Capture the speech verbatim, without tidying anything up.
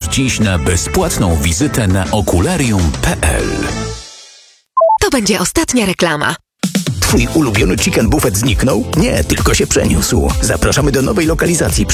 dziś na bezpłatną wizytę na okularium kropka p l. To będzie ostatnia reklama. Twój ulubiony chicken buffet zniknął? Nie, tylko się przeniósł. Zapraszamy do nowej lokalizacji